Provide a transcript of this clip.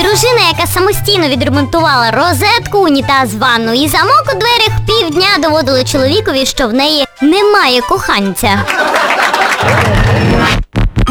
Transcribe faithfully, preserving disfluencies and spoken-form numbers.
Дружина, яка самостійно відремонтувала розетку, унітаз, ванну і замок у дверях, півдня доводила чоловікові, що в неї немає коханця.